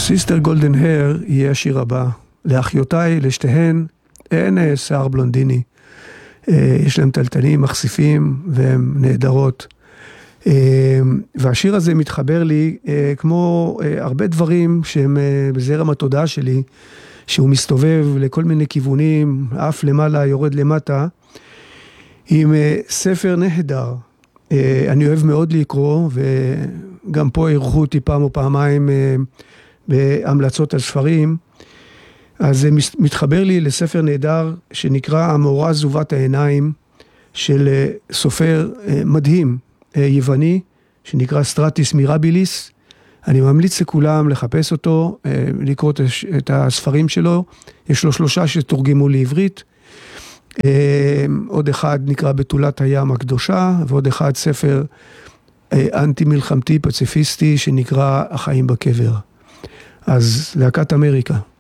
סיסטר גולדן הר יהיה השיר הבא. לאחיותיי, לשתיהן, אין שיער בלונדיני. יש להם טלטלים, מחשיפים, והן נהדרות. והשיר הזה מתחבר לי, כמו הרבה דברים שהם בזרם התודעה שלי, שהוא מסתובב לכל מיני כיוונים, אף למעלה, יורד למטה, עם ספר נהדר. אני אוהב מאוד לקרוא, וגם פה ערכו אותי פעם או פעמיים בהמלצות על ספרים. אז זה מתחבר לי לספר נהדר שנקרא המאורע זובת העיניים, של סופר מדהים, יווני, שנקרא סטרטיס מירביליס. אני ממליץ לכולם לחפש אותו, לקרוא את הספרים שלו. יש לו 3 שתורגמו לעברית. עוד אחד נקרא בתולת הים הקדושה, ועוד אחד ספר אנטי מלחמתי פציפיסטי שנקרא החיים בקבר. אז להקת אמריקה.